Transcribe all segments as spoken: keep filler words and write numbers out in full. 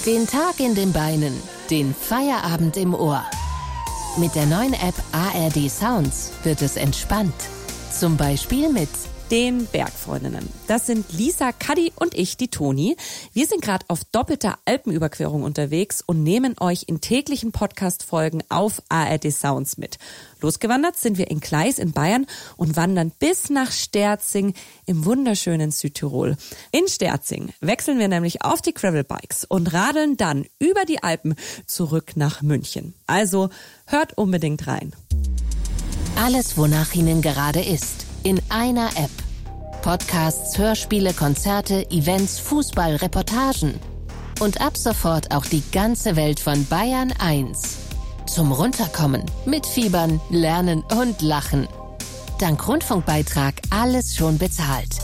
Den Tag in den Beinen, den Feierabend im Ohr. Mit der neuen App A R D Sounds wird es entspannt. Zum Beispiel mit den Bergfreundinnen. Das sind Lisa, Kadi und ich, die Toni. Wir sind gerade auf doppelter Alpenüberquerung unterwegs und nehmen euch in täglichen Podcast-Folgen auf A R D Sounds mit. Losgewandert sind wir in Gleis in Bayern und wandern bis nach Sterzing im wunderschönen Südtirol. In Sterzing wechseln wir nämlich auf die Gravelbikes und radeln dann über die Alpen zurück nach München. Also hört unbedingt rein. Alles, wonach Ihnen gerade ist, in einer App. Podcasts, Hörspiele, Konzerte, Events, Fußball, Reportagen. Und ab sofort auch die ganze Welt von Bayern eins. Zum Runterkommen, mitfiebern, lernen und lachen. Dank Rundfunkbeitrag alles schon bezahlt.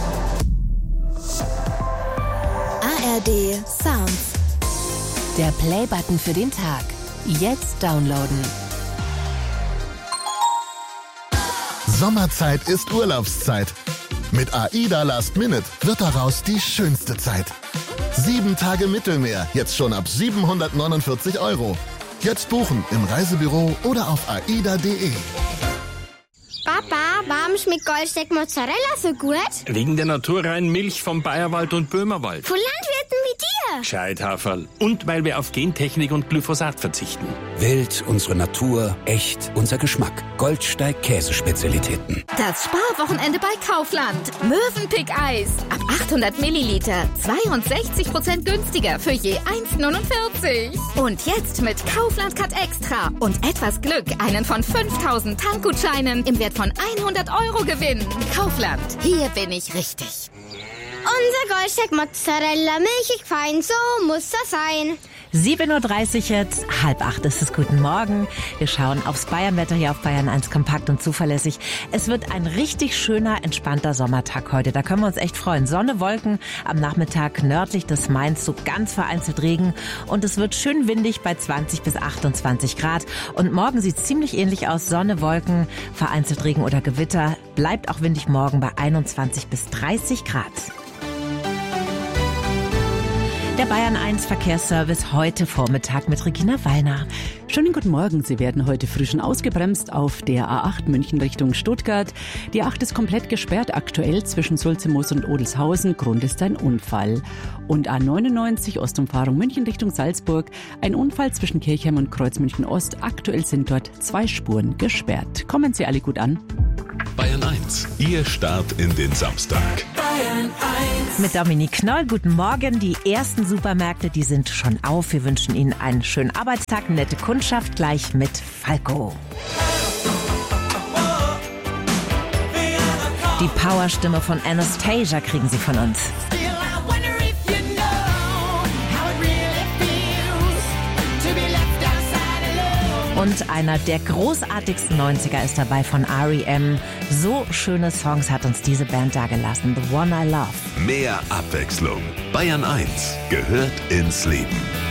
A R D Sounds. Der Play-Button für den Tag. Jetzt downloaden. Sommerzeit ist Urlaubszeit. Mit AIDA Last Minute wird daraus die schönste Zeit. Sieben Tage Mittelmeer, jetzt schon ab siebenhundertneunundvierzig Euro. Jetzt buchen im Reisebüro oder auf aida punkt de. Papa, warum schmeckt Goldsteak Mozzarella so gut? Wegen der naturreinen Milch vom Bayerwald und Böhmerwald. Von Landwirten wie dir. Gescheithaferl. Und weil wir auf Gentechnik und Glyphosat verzichten. Wild, unsere Natur, echt, unser Geschmack. Goldsteig Käsespezialitäten. Das Sparwochenende bei Kaufland. Mövenpick-Eis. Ab achthundert Milliliter. zweiundsechzig Prozent günstiger für je eins neunundvierzig. Und jetzt mit Kaufland Cut Extra. Und etwas Glück einen von fünftausend Tankgutscheinen im Wert von hundert Euro gewinnen. Kaufland. Hier bin ich richtig. Unser Goldsteak Mozzarella, milchig fein, so muss das sein. sieben Uhr dreißig jetzt, halb acht ist es. Guten Morgen. Wir schauen aufs Bayernwetter hier auf Bayern eins, kompakt und zuverlässig. Es wird ein richtig schöner, entspannter Sommertag heute. Da können wir uns echt freuen. Sonne, Wolken, am Nachmittag nördlich des Mains so ganz vereinzelt Regen. Und es wird schön windig bei zwanzig bis achtundzwanzig Grad. Und morgen sieht es ziemlich ähnlich aus. Sonne, Wolken, vereinzelt Regen oder Gewitter. Bleibt auch windig morgen bei einundzwanzig bis dreißig Grad. Der Bayern eins Verkehrsservice heute Vormittag mit Regina Wallner. Schönen guten Morgen. Sie werden heute früh schon ausgebremst auf der A acht München Richtung Stuttgart. Die A acht ist komplett gesperrt aktuell zwischen Sulzimoos und Odelshausen. Grund ist ein Unfall. Und A neunundneunzig Ostumfahrung München Richtung Salzburg. Ein Unfall zwischen Kirchheim und Kreuz München Ost. Aktuell sind dort zwei Spuren gesperrt. Kommen Sie alle gut an. Bayern eins, Ihr Start in den Samstag. Bayern eins. Mit Dominik Knoll, guten Morgen. Die ersten Supermärkte, die sind schon auf. Wir wünschen Ihnen einen schönen Arbeitstag, eine nette Kundschaft, gleich mit Falco. Die Powerstimme von Anastasia kriegen Sie von uns. Und einer der großartigsten neunziger ist dabei von R E M. So schöne Songs hat uns diese Band dagelassen. The One I Love. Mehr Abwechslung. Bayern eins gehört ins Leben.